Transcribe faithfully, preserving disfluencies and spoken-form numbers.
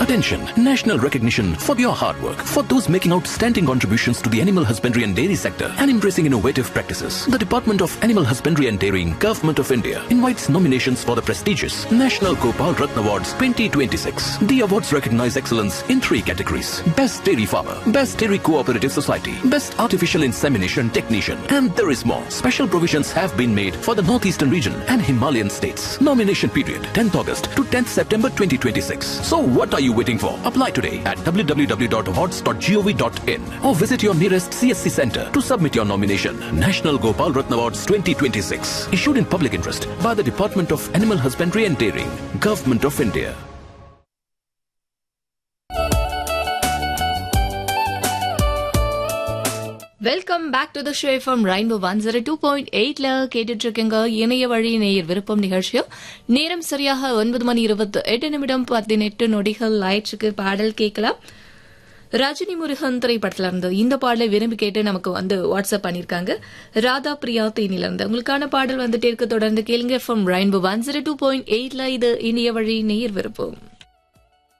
Attention, national recognition for your hard work. For those making outstanding contributions to the animal husbandry and dairy sector and embracing innovative practices, the Department of Animal Husbandry and Dairying, Government of India invites nominations for the prestigious National Gopal Ratna Awards twenty twenty-six. The awards recognize excellence in three categories: Best Dairy Farmer, Best Dairy Cooperative Society, Best Artificial Insemination Technician, and there is more. Special provisions have been made for the Northeastern region and Himalayan states. Nomination period tenth August to tenth September twenty twenty-six. So what are you waiting for? Apply today at w w w dot awards dot gov dot in or visit your nearest C S C center to submit your nomination. National Gopal Ratna Awards twenty twenty-six. Issued in public interest by the Department of Animal Husbandry and Dairying, Government of India. Welcome back to the show from rainbow one zero two point எயிட்ல கேட்டுட்டு இருக்கீங்க இணைய வழி நேயர் விருப்பம் நிகழ்ச்சியும். நேரம் சரியாக ஒன்பது மணி இருபத்தி எட்டு நிமிடம் பதினெட்டு நொடிகள் ஆயிடுச்சுக்கு. பாடல் கேட்கலாம். ரஜினி முருகன் திரைப்படத்துல இருந்து இந்த பாடலை விரும்பி கேட்டு நமக்கு வந்து வாட்ஸ்அப் பண்ணிருக்காங்க. ராதா பிரியா தேனில இருந்து உங்களுக்கான பாடல் வந்துட்டே இருக்க. தொடர்ந்து கேளுங்க from rainbow one zero two point எயிட்ல. இது இணைய வழி நேயர் விருப்பம்.